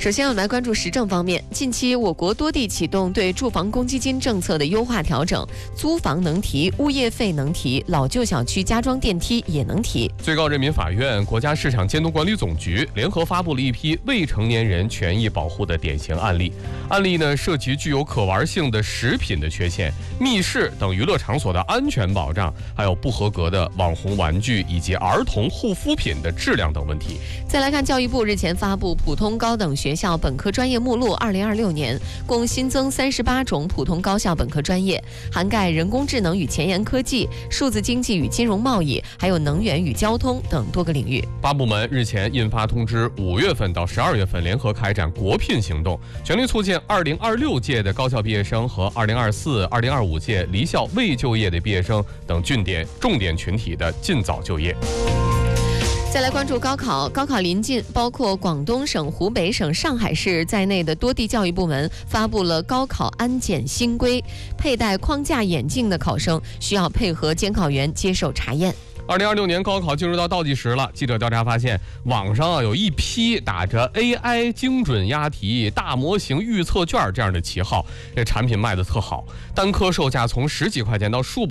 首先，我们来关注时政方面。近期，我国多地启动对住房公积金政策的优化调整，租房能提，物业费能提，老旧小区加装电梯也能提。 最高人民法院、国家市场监督管理总局联合发布了一批未成年人权益保护的典型案例。案例呢，涉及具有可玩性的食品的缺陷、密室等娱乐场所的安全保障，还有不合格的网红玩具以及儿童护肤品的质量等问题。 再来看，教育部日前发布普通高等学校本科专业目录，2026年共新增38种普通高校本科专业，涵盖人工智能与前沿科技、数字经济与金融贸易，还有能源与交通等多个领域。 8部门日前印发通知，5月份到12月份联合开展国聘行动，全力促进2026届的高校毕业生和2024、2025届离校未就业的毕业生等重点群体的尽早就业。 再来关注高考，高考临近，包括广东省、湖北省、上海市在内的多地教育部门发布了高考安检新规，佩戴框架眼镜的考生需要配合监考员接受查验。 2026年高考进入到倒计时了，记者调查发现，网上有一批打着 AI 精准押题、大模型预测卷这样的旗号，这产品卖得特好，单颗售价从10几块钱到数百